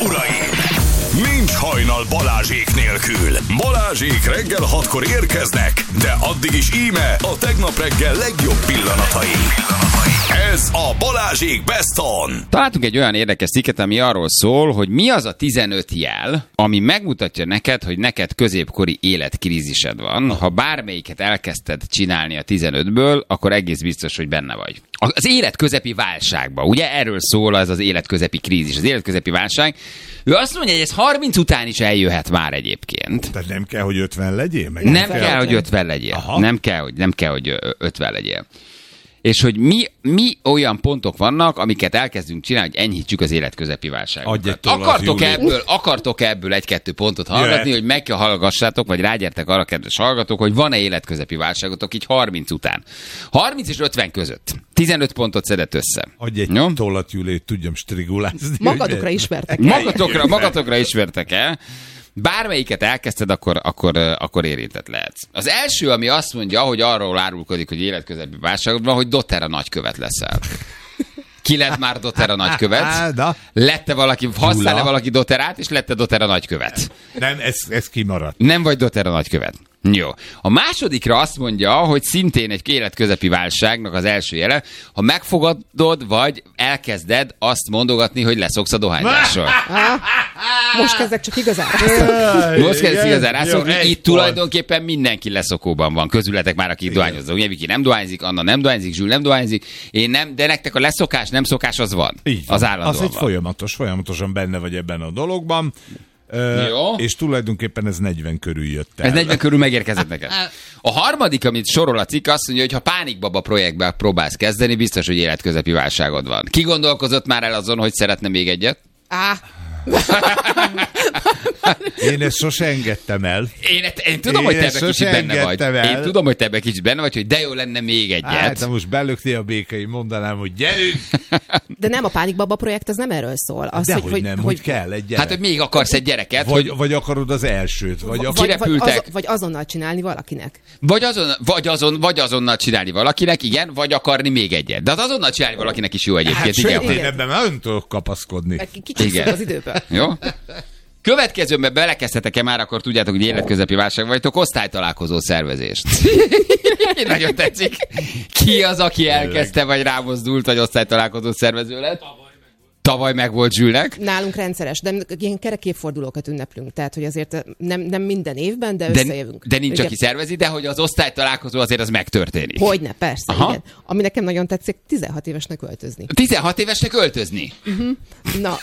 uraim! Nincs hajnal Balázsék nélkül. Balázsék reggel 6-kor érkeznek, de addig is íme a tegnap reggel legjobb pillanatai. Ez a Balázsék Best On. Találtunk egy olyan érdekes cikket, ami arról szól, hogy mi az a 15 jel, ami megmutatja neked, hogy neked középkori életkrízised van. Ha bármelyiket elkezdted csinálni a 15-ből, akkor egész biztos, hogy benne vagy. Az életközepi válságban, ugye erről szól az életközepi krízis, az életközepi válság. Ő azt mondja, hogy ez 30 után is eljöhet már egyébként. Tehát nem kell, hogy 50 legyél? Nem kell, hogy 50 legyél. Nem kell, hogy 50 legyél. És hogy mi olyan pontok vannak, amiket elkezdünk csinálni, hogy enyhítsük az életközepi válságot. Akartok ebből egy-kettő pontot hallgatni, hogy meghallgassátok, vagy rágyertek arra, kedves hallgatók, hogy van-e életközepi válságotok így 30 után. 30 és 50 között. 15 pontot szedett össze. Adj egy tollat, Júlét, tudjam strigulázni. Magadokra ismertek el. Magatokra ismertek el. Bármelyiket elkezdted, akkor érintett lehetsz. Az első, ami azt mondja, hogy arról árulkodik, hogy életközepi válságod van, hogy Dotera nagykövet leszel. Ki lett már Dotera nagykövet? Lette valaki, használ-e valaki Doterát, és lette Dotera nagykövet? Nem, ez kimaradt. Nem vagy Dotera nagykövet. Jó. A másodikra azt mondja, hogy szintén egy életközepi válságnak az első jele, ha megfogadod, vagy elkezded azt mondogatni, hogy leszoksz a dohányzásról. Most kezdek csak igazán. Most kezdek igazán rászokni. Itt tulajdonképpen mindenki leszokóban van. Közületek már, akik dohányoznak. Ugye Viki nem dohányzik, Anna nem dohányzik, Zsül nem dohányzik. Én nem, de nektek a leszokás, nem szokás az van. Az állandóan az egy folyamatosan benne vagy ebben a dologban. És tulajdonképpen ez 40 körül jött el. Ez 40 körül megérkezett neked. A harmadik, amit sorol a cikk, azt mondja, hogy ha Pánikbaba projektbe próbálsz kezdeni, biztos, hogy életközepi válságod van. Ki gondolkozott már el azon, hogy szeretne még egyet? Én ezt sose engedtem el. Én tudom, hogy te ebben kicsit benne vagy. Én tudom, hogy te ebben kicsit benne vagy, hogy de jó lenne még egyet. Hát, ha most belökné a békai, mondanám, hogy gyerünk! De nem, a Pánikbaba projekt az nem erről szól. Az, hogy nem, hogy kell egy gyerek. Hát, hogy még akarsz egy gyereket. Vagy akarod az elsőt. Vagy azonnal csinálni valakinek. Vagy azonnal csinálni valakinek, igen, vagy akarni még egyet. De az azonnal csinálni valakinek is jó egyébként. Hát, igen. Ebben már ön tudok kapaszkodni. Kicsit az időből. Jó? Következőben belekezdhetek-e már, akkor tudjátok, hogy életközepi válság vagytok, osztálytalálkozó szervezést. Nagyon tetszik. Ki az, aki elkezdte, vagy rámozdult, hogy osztálytalálkozó szervező lett? Tavaly meg volt Zsülnek. Nálunk rendszeres, de ilyen kerek évfordulókat ünneplünk, tehát hogy azért nem minden évben, de összejövünk. De nincs, aki szervezi, de hogy az osztálytalálkozó azért az megtörténik. Hogyne, persze, igen. Ami nekem nagyon tetszik, 16 évesnek öltözni. 16 évesnek öltözni? Na,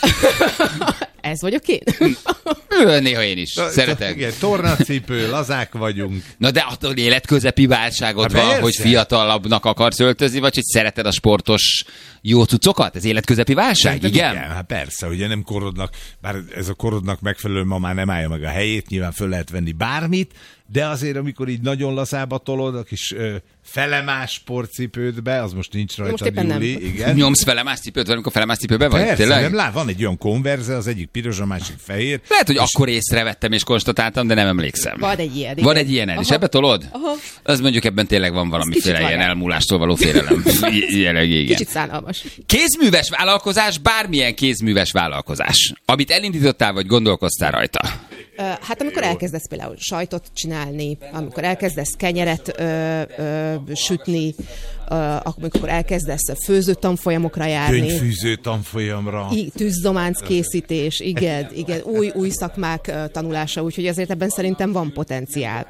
ez vagyok én. Néha én is. Szeretek. Igen, tornacipő, lazák vagyunk. Na de attól életközepi válságod van, hogy fiatalabbnak akarsz öltözni, vagy hogy szereted a sportos jó cuccokat? Ez életközepi válság, igen? Hát persze, ugye nem korodnak, bár ez a korodnak megfelelő ma már nem állja meg a helyét, nyilván föl lehet venni bármit, de azért, amikor így nagyon lazába tolod, a kis felemás sportcipődbe, az most nincs rajta, Júli, igen. Nyomsz felemás cipőt, amikor felemás cipőben vagy? Persze, nem, van egy olyan konverze, az egyik piros, a másik fehér. Lehet, hogy akkor észrevettem és konstatáltam, de nem emlékszem. Van egy ilyen. Van egy ilyen, és ebbe tolod? Aha. Az mondjuk ebben tényleg van valamiféle ilyen elmúlástól való félelem. Igen. Kicsit szánalmas. Kézműves vállalkozás, bármilyen kézműves vállalkozás, amit elindítottál, vagy gondolkoztál rajta. Hát amikor elkezdesz például sajtot csinálni, amikor elkezdesz kenyeret sütni, amikor elkezdesz főző tanfolyamokra járni. Könyvfűző tanfolyamra. Tűzzománc készítés, igen, új szakmák tanulása, úgyhogy azért ebben szerintem van potenciál.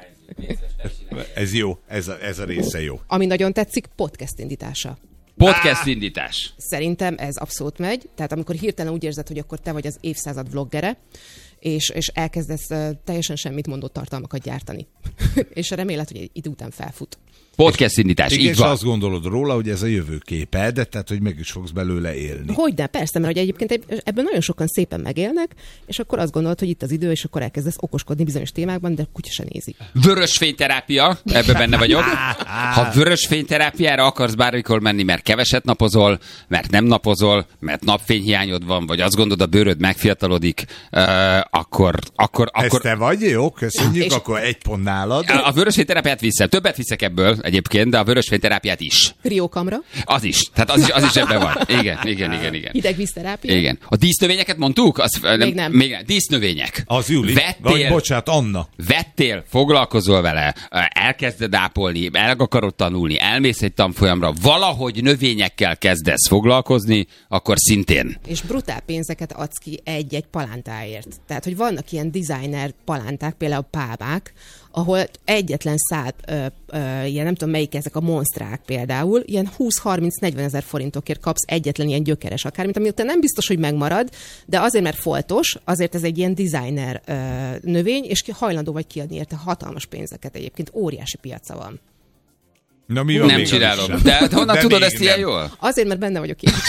Ez jó, ez a része jó. Ami nagyon tetszik, podcast indítása. Podcast indítás. Szerintem ez abszolút megy, tehát amikor hirtelen úgy érzed, hogy akkor te vagy az évszázad vloggere, és elkezdesz teljesen semmit mondó tartalmakat gyártani. És remélem, hogy egy idő után felfut. Podcast indítás, így van. És azt gondolod róla, hogy ez a jövőképed, tehát hogy meg is fogsz belőle élni. Hogyne, persze, mert hogy egyébként ebben nagyon sokan szépen megélnek, és akkor azt gondolod, hogy itt az idő, és akkor elkezdesz okoskodni bizonyos témákban, de kutya se nézi. Vörösfényterápia, ebben benne vagyok. Ha vörösfényterápiára akarsz bármikor menni, mert keveset napozol, mert nem napozol, mert napfényhiányod van, vagy azt gondolod, a bőröd megfiatalodik, akkor... Ez te vagy? Jó, köszönjük, akkor egy pont nálad. A vörösfényterápiát vissza. Többet viszek ebből egyébként, de a vörösfényterápiát is. Kriókamra. Az is. Tehát az is ebben van. Igen. Hidegvízterápia. Igen. A dísznövényeket mondtuk? Még nem. Dísznövények. Az Júli. Bocsánat, Anna. Vettél, foglalkozol vele, elkezded ápolni, el akarod tanulni, elmész egy tanfolyamra, valahogy növényekkel kezdesz foglalkozni, akkor szintén. És brutál pénzeket adsz ki egy-egy palántáért. Tehát, hogy vannak ilyen designer palánták, például pálmák, ahol egyetlen szál, ilyen nem tudom melyik ezek a monsztrák például, ilyen 20-30-40 ezer forintokért kapsz egyetlen ilyen gyökeres akármit, ami utána nem biztos, hogy megmarad, de azért, mert foltos, azért ez egy ilyen designer növény, és hajlandó vagy kiadni érte hatalmas pénzeket egyébként, óriási piaca van. Na, mi van nem csinálom. De honnan tudod ezt ilyen jól? Azért, mert benne vagyok én.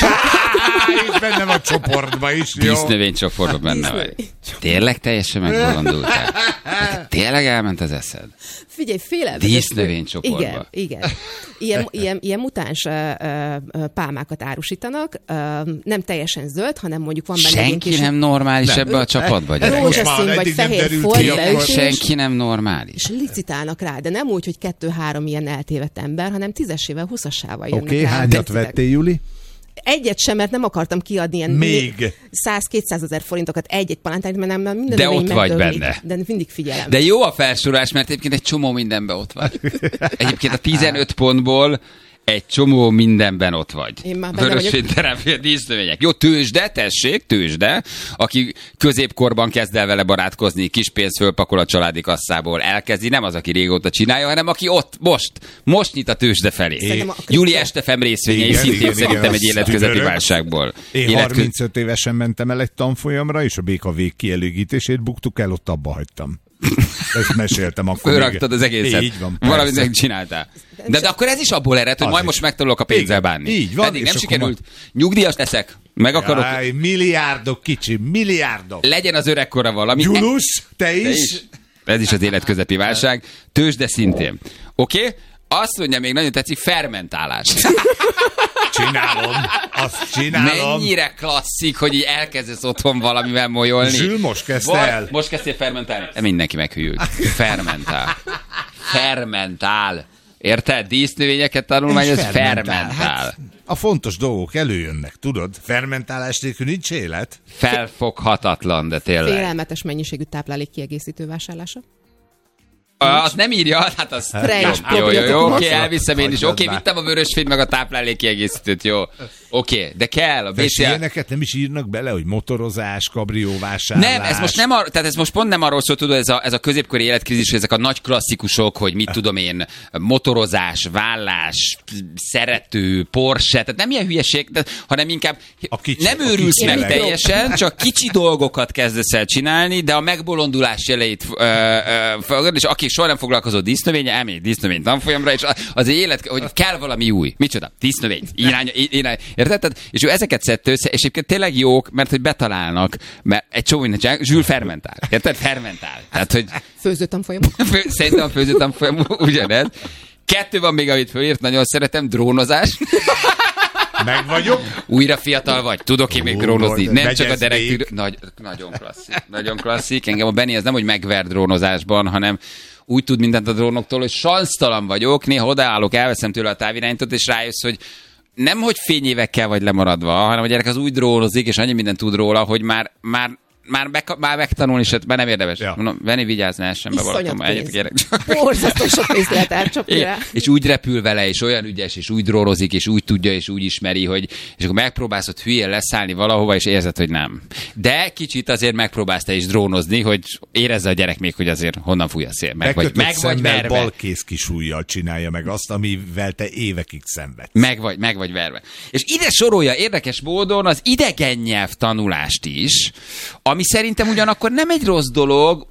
És benne van csoportban is, jó? Dísznövénycsoportban benne vagy. Tényleg teljesen megbolondultál? Tényleg elment az eszed? Figyelj, félelmetes. Dísznövénycsoportban. Igen. Ilyen mutáns pálmákat árusítanak, nem teljesen zöld, hanem mondjuk van benne senki kis... nem normális ebbe a csapatba, gyerek. Rózsaszín vagy fehér folt. Senki nem normális. És licitálnak rá, de nem úgy, hogy 2-3 ilyen eltévedt ember, hanem 10-esével, 20-asával jönnek rá. Oké, hányat vettél, Júli? Egyet sem, mert nem akartam kiadni ilyen még 100-200 ezer forintokat egy palántányt, mert nem minden de ott vagy benne. De mindig figyelem. De jó a felsorolás, mert egyébként egy csomó mindenben ott vagy. Egyébként a 15 pontból egy csomó mindenben ott vagy. Vörösfényterápia, dísznövények. Jó, tőzsde, aki középkorban kezd el vele barátkozni, kis pénzt fölpakol a családi kasszából, elkezdi, nem az, aki régóta csinálja, hanem aki ott, most nyit a tőzsde felé. Júli Estefem részvényei szintén szerintem egy életközepi válságból. Én 35 évesen mentem el egy tanfolyamra, és a BKV kielégítését buktuk el, ott abba hagytam. Ezt meséltem akkor. Fölraktad az egészet. Így van. Valamit megcsináltál. De akkor ez is abból ered, hogy majd most megtanulok a pénzzel bánni. Így van. Eddig nem sikerült. Nyugdíjas leszek. Meg akarok. Milliárdok, kicsi, milliárdok. Legyen az öregkora valami. Gyulus, te is. Ez is az életközepi válság. Tőzsde szintén. Oké? Azt mondja, még nagyon tetszik, fermentálás. Azt csinálom. Mennyire klasszik, hogy így elkezdesz otthon valamivel molyolni. Zsül, most kezdte el. Most kezdtél fermentálni. Mindenki meghűlt. Fermentál. Érted? Dísznövényeket tanulmányoz, fermentál. Hát, a fontos dolgok előjönnek, tudod? Fermentálás nélkül nincs élet. Felfoghatatlan, de tényleg. Félelmetes mennyiségű táplálék kiegészítő vásárlása. Azt nem írja, hát az jó, oké, elviszem én is. Oké, vittem a vörösfényt meg a táplálék kiegészítőt, jó. Oké, de kell. A BCA... ilyeneket nem is írnak bele, hogy motorozás, kabrióvásárlás. Nem, ez most pont nem arról szól, tudod, ez a középkori életkrízis, hogy ezek a nagy klasszikusok, hogy mit tudom én, motorozás, vállás, szerető, Porsche, tehát nem ilyen hülyeség, hanem inkább nem őrülsz meg teljesen, csak kicsi dolgokat kezdesz el csinálni, de a megbolondulás jeleit és aki soha nem foglalkozott dísznövénye, elmegy dísznövény tanfolyamra, és az élet, hogy kell valami új. Micsoda? Dísznövény. Irány. Érted? És ő ezeket szedte össze, és egyébként tényleg jók, mert hogy betalálnak, mert egy csomó mindent csinál, Zsül fermentál. Érted? Fermentál. Tehát, hogy... Főzőtanfolyamok. Szerintem a főzőtanfolyamok ugyanez. 2 van még, amit fölírt, nagyon szeretem, drónozás. Meg vagyok. Újra fiatal vagy, tudok én még drónozni. Nem csak a derek... Nagyon klasszik. Nagyon klasszik. Engem a Benni ez nem, hogy megver drónozásban, hanem úgy tud mindent a drónoktól, hogy sansztalan vagyok, néha odaállok, elveszem tőle a távirányítót, és rájössz, hogy nem, hogy fényévekkel vagy lemaradva, hanem a gyerek az úgy drónozik, és annyi mindent tud róla, hogy már megtanulni, és már nem érdemes. Ja. Mondom, Benni, vigyázz, ne essen be valatom. Borzasztó sok pénzt lehet elcsapni rá. És úgy repül vele, és olyan ügyes, és úgy drónozik, és úgy tudja, és úgy ismeri, hogy és akkor megpróbálsz ott hülyén leszállni valahova, és érzed, hogy nem. De kicsit azért megpróbálsz te is drónozni, hogy érezze a gyerek még, hogy azért honnan fúj a szél. Meg vagy verve. Balkész kis ujjal csinálja meg azt, amivel te évekig szenvedsz. Meg vagy verve. És ide sorolja érdekes módon az idegen nyelv tanulást is, ami szerintem ugyanakkor nem egy rossz dolog.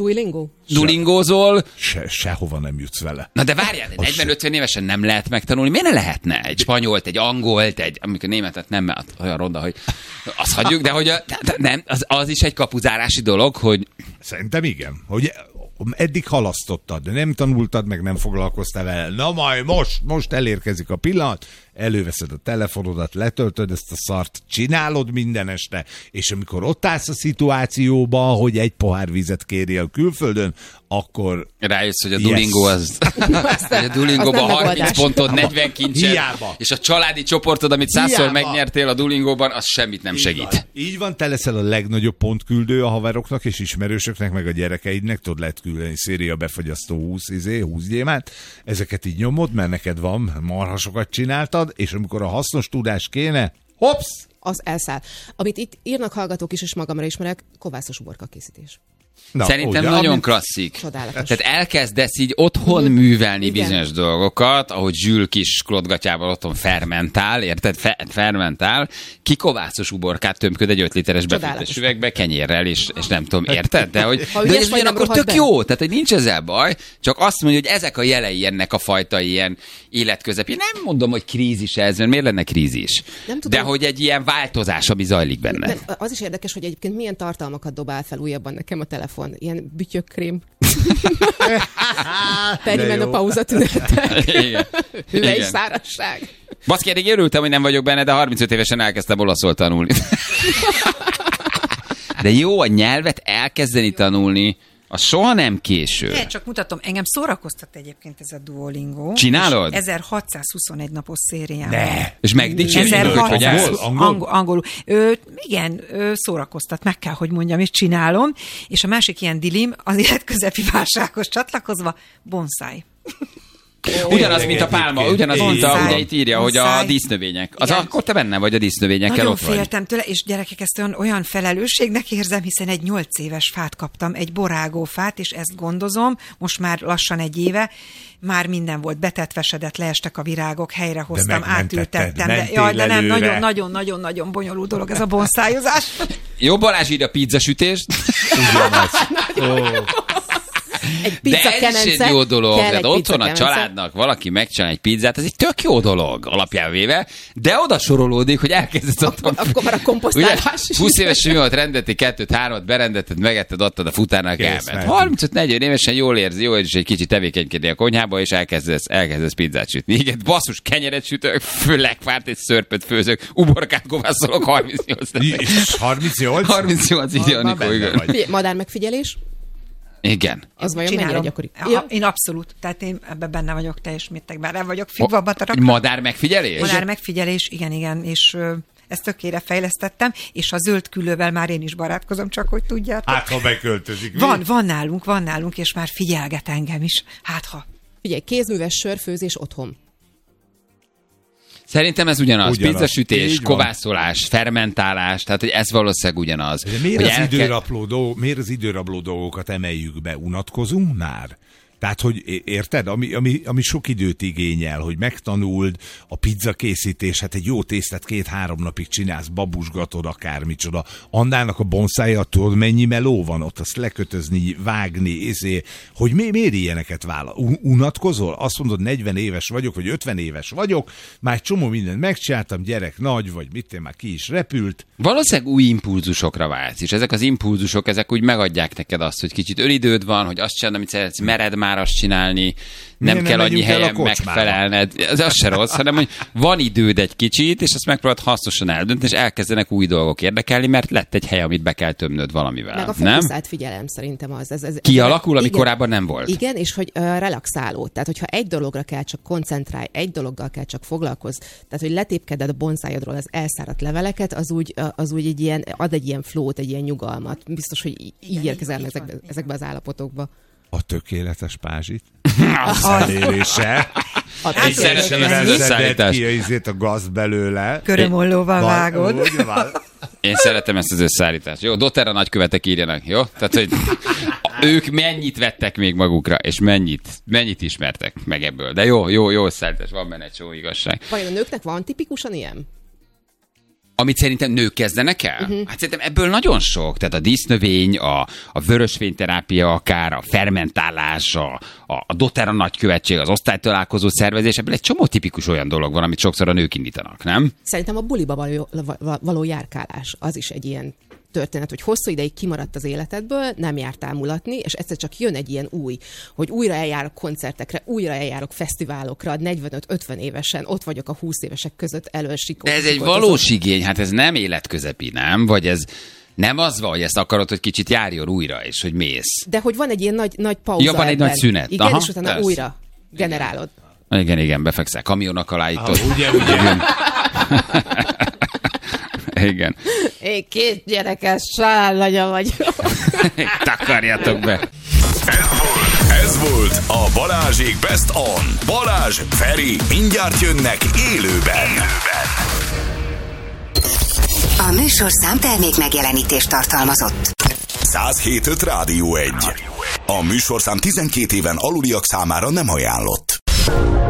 Duolingózol. Sehova nem jutsz vele. Na de várjál, 40-50 évesen nem lehet megtanulni. Miért ne lehetne? Egy spanyolt, egy angolt, amikor németet nem, mert olyan ronda, hogy azt hagyjuk, de hogy nem, az is egy kapuzárási dolog, hogy... Szerintem igen. Hogy eddig halasztottad, de nem tanultad, meg nem foglalkoztál vele. Na majd most elérkezik a pillanat, előveszed a telefonodat, letöltöd ezt a szart, csinálod minden este, és amikor ott állsz a szituációban, hogy egy pohár vizet kérjél külföldön, akkor... Rájössz, hogy a Duolingo az... a Duolingóban 30 pontod, 40 kincset, hiába. És a családi csoportod, amit 100-szor megnyertél a Duolingóban, az semmit nem segít. Így van, te leszel a legnagyobb pontküldő a haveroknak és ismerősöknek, meg a gyerekeidnek, tudod, lehet küldeni széria befagyasztó 20 gyémánt, ezeket így nyomod, mert neked van, marhasokat csináltad, és amikor a hasznos tudás kéne, hopsz! Az elszáll. Amit itt írnak hallgatók is, és magamra ismerek, kovászos uborka készítés. Na, szerintem ugye, nagyon klasszik. Csodálatos. Tehát elkezdesz így otthon művelni bizonyos dolgokat, ahogy Zsül kis klotgatyával otthon fermentál, érted? Fermentál, kikovászos uborkát tömköd egy 5 literes befőttes üvegbe, kenyérrel, és nem tudom, érted? De hogy ez ugyanakkor tök jó, tehát hogy nincs ezzel baj, csak azt mondja, hogy ezek a jelei ennek a fajta ilyen életközepi. Nem mondom, hogy krízis ez, mert miért lenne krízis? De hogy egy ilyen változás, ami zajlik benne. Nem, az is érdekes, hogy egyébként milyen tartalmakat dobál fel újabban nekem a telefon. Ilyen bütyökkrém. Perimenopauza tünete. Hüvely és szárazság. Baszki, eddig örültem, hogy nem vagyok benne, de 35 évesen elkezdtem olaszul tanulni. De jó, a nyelvet elkezdeni tanulni, az soha nem késő. Ne, csak mutatom, engem szórakoztat egyébként ez a Duolingo. Csinálod? 1621 napos szérián. Ne. És megdicsérjük, hogy angolul. Igen, szórakoztat, meg kell, hogy mondjam, és csinálom. És a másik ilyen dilim, az életközepi válsághoz csatlakozva, bonsai. Ugyanaz, mint a pálma, ugyanaz, mint ugye itt írja, hogy a dísznövények. Az akkor te benne vagy a dísznövényekkel, nagyon ott vagy. Nagyon féltem tőle, és gyerekek, ezt olyan felelősségnek érzem, hiszen egy 8 éves fát kaptam, egy borágófát, és ezt gondozom, most már lassan 1 éve, már minden volt betetvesedett, leestek a virágok, helyrehoztam, átültettem. De nem, nagyon-nagyon bonyolult dolog ez a bonszájozás. Jó, Balázs írja a pizzasütést. Ugyanaz. De ez is egy jó dolog, tehát otthon a családnak valaki megcsinál egy pizzát, ez egy tök jó dolog alapján véve, de oda sorolódik, hogy elkezdett otthon. Akkor már a komposztálás is. 20 évesen mi volt, rendelti 2-3-at, berendelted, megetted, adtad a futárnak, elment. 35-40 évesen jól érzi, jó, és egy kicsit tevékenykedni a konyhába, és elkezdesz pizzát sütni. Igen, basszus, kenyeret sütök, legfárt egy szörpöt főzök, uborkát kovászolok 38. 38? 38 ide, Anikó, igen. Madár megfigyelés? Igen. Az vajon mennyire gyakori? Én abszolút. Tehát én ebben benne vagyok teljes mértékben. Nem vagyok függve a batarakra. Madár megfigyelés? Madár megfigyelés, igen. És ezt tökére fejlesztettem, és a zöld küllővel már én is barátkozom, csak hogy tudjátok. Hát, ha beköltözik. Van nálunk, és már figyelget engem is. Hát, ha. Figyelj, kézműves sörfőzés otthon. Szerintem ez ugyanaz. Pizzasütés, kovászolás, fermentálás, tehát hogy ez valószínűleg ugyanaz. De miért az időrabló dolgokat emeljük be? Unatkozunk már? Tehát, hogy érted, ami sok időt igényel, hogy megtanuld a pizza készítés, hát egy jó tésztát 2-3 napig csinálsz, babusgatod, akármicsoda. Annának a bonszája, tudod, mennyi meló van ott, azt lekötözni, vágni, hogy miért ilyeneket vállal? Unatkozol? Azt mondod, 40 éves vagyok, vagy 50 éves vagyok, már egy csomó mindent megcsináltam, gyerek nagy, vagy mit, már ki is repült. Valószínűleg új impulzusokra váltsz, és ezek az impulzusok, ezek úgy megadják neked azt, hogy kicsit önidőd van, hogy azt csinálod, amit szeretsz, mered már azt csinálni, nem kell annyi helyen megfelelned. Az se rossz, hanem hogy van időd egy kicsit, és azt megpróbálod hasznosan eldönteni, és elkezdenek új dolgok érdekelni, mert lett egy hely, amit be kell tömnöd valamivel. Meg a fókuszált figyelem szerintem az. Ez kialakul, ami korábban nem volt. Igen, és hogy relaxáló. Tehát, hogyha egy dologra kell csak koncentrálj, egy dologgal kell csak foglalkozz, tehát, hogy letépkeded a bonszájodról az elszáradt leveleket, az úgy egy ilyen, ad egy ilyen flót, egy ilyen nyugalmat. Biztos, hogy így érkezel ezekbe az állapotokba. A tökéletes pázsit. Az elérése. Én szeretem ezt az összeállítást. A gaz belőle. Körömollóval vágod. Én szeretem ezt az összeállítást. Jó, Dotterra nagykövetek írjanak, jó? Tehát, hogy ők mennyit vettek még magukra, és mennyit ismertek meg ebből. De jó összeállítás, van benne egy csomó igazság. Vajon a nőknek van tipikusan ilyen? Amit szerintem nők kezdenek el? Hát szerintem ebből nagyon sok. Tehát a dísznövény, a vörösfényterápia, akár a fermentálás, a doTERRA nagykövetség, az osztálytalálkozó szervezés, ebből egy csomó tipikus olyan dolog van, amit sokszor a nők indítanak, nem? Szerintem a buliba való járkálás, az is egy ilyen történet, hogy hosszú ideig kimaradt az életedből, nem jártál mulatni, és egyszer csak jön egy ilyen új, hogy újra eljárok koncertekre, újra eljárok fesztiválokra, 45-50 évesen, ott vagyok a 20 évesek között elősikolni. De ez egy valós igény, hát ez nem életközepi, nem? Vagy ez nem az van, hogy ezt akarod, hogy kicsit járjon újra, és hogy mész. De hogy van egy ilyen nagy pauza. Ja, van egy nagy szünet. Igen, és utána persze. Újra generálod. Igen, befekszel kamionnak alá itt. Ugye. Igen. Én 2 gyerekes családanya vagyok. Takarjatok be. Ez volt a Balázsék Best On. Balázs, Feri, mindjárt jönnek élőben. A műsorszám termék megjelenítést tartalmazott. 107.5 Rádió 1. A műsorszám 12 éven aluliak számára nem ajánlott.